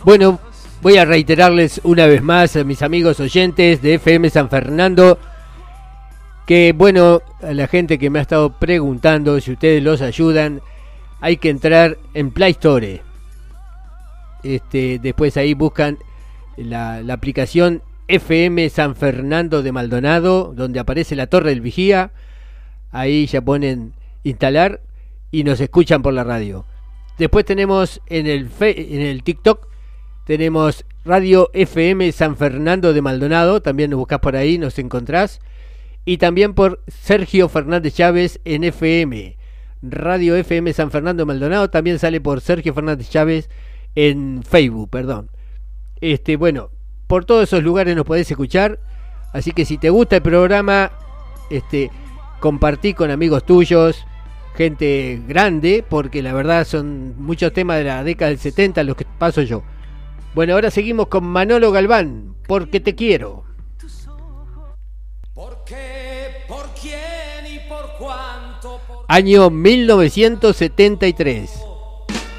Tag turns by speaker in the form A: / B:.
A: Bueno, voy a reiterarles una vez más a mis amigos oyentes de FM San Fernando que, bueno, a la gente que me ha estado preguntando si ustedes los ayudan, hay que entrar en Play Store. Después ahí buscan la aplicación FM San Fernando de Maldonado, donde aparece la Torre del Vigía. Ahí ya ponen instalar y nos escuchan por la radio. Después tenemos en el TikTok, tenemos Radio FM San Fernando de Maldonado, también nos buscás por ahí, nos encontrás. Y también por Sergio Fernández Chávez en FM. Radio FM San Fernando de Maldonado también sale por Sergio Fernández Chávez en Facebook, perdón. Bueno, por todos esos lugares nos podés escuchar. Así que si te gusta el programa, compartí con amigos tuyos, gente grande, porque la verdad son muchos temas de la década del 70 los que paso yo. Bueno, ahora seguimos con Manolo Galván, Porque te quiero.
B: ¿Por qué? ¿Por quién? ¿Y por cuánto?
A: Año 1973.